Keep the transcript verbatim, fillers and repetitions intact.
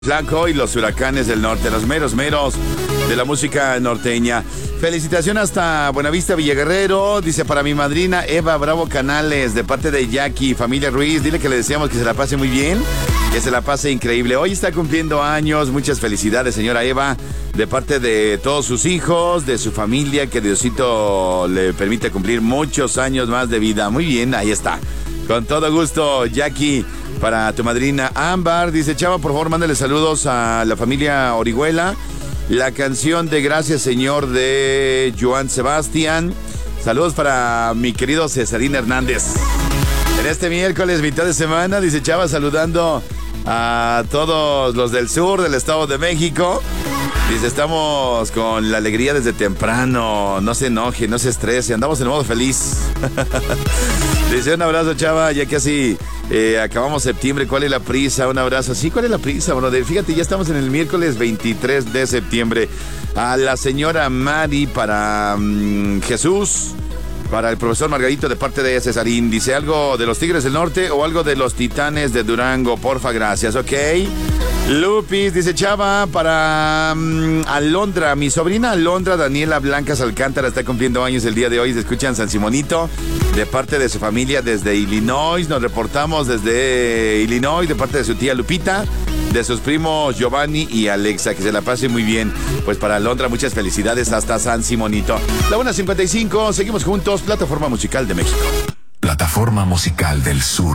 Blanco y los huracanes del norte, los meros meros de la música norteña. Felicitación hasta Buenavista, Villaguerrero. Dice para mi madrina Eva Bravo Canales, de parte de Jackie, familia Ruiz. Dile que le deseamos que se la pase muy bien, que se la pase increíble. Hoy está cumpliendo años. Muchas felicidades, señora Eva, de parte de todos sus hijos, de su familia. Que Diosito le permite cumplir muchos años más de vida. Muy bien, ahí está. Con todo gusto, Jackie. Para tu madrina Ámbar, dice Chava, por favor, mándale saludos a la familia Orihuela. La canción de Gracias Señor de Joan Sebastián. Saludos para mi querido Cesarín Hernández. En este miércoles, mitad de semana, dice Chava, saludando a todos los del sur del Estado de México. Dice, estamos con la alegría desde temprano. No se enoje, no se estrese, andamos en modo feliz. Dice, un abrazo, Chava, ya que así eh, acabamos septiembre. ¿Cuál es la prisa? Un abrazo. Sí, ¿cuál es la prisa, brother? Fíjate, ya estamos en el miércoles veintitrés de septiembre. A la señora Mari, para um, Jesús, para el profesor Margarito, de parte de Cesarín. Dice, algo de los Tigres del Norte o algo de los Titanes de Durango, porfa, gracias, ok. Lupis, dice Chava, para um, Alondra, mi sobrina Alondra Daniela Blancas Alcántara está cumpliendo años el día de hoy. Se escucha en San Simonito, de parte de su familia desde Illinois. Nos reportamos desde Illinois, de parte de su tía Lupita, de sus primos Giovanni y Alexa. Que se la pase muy bien. Pues para Alondra, muchas felicidades hasta San Simonito. La una cincuenta y cinco, seguimos juntos, Plataforma Musical de México. Plataforma Musical del Sur.